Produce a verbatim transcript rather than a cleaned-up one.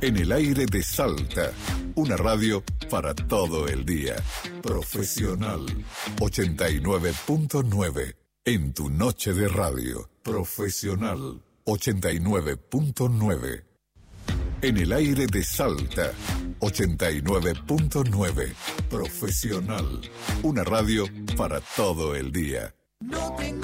En el aire de Salta, una radio para todo el día. Profesional ochenta y nueve punto nueve. En tu noche de radio. Profesional ochenta y nueve punto nueve. En el aire de Salta, ochenta y nueve punto nueve. Profesional, una radio para todo el día. No tengo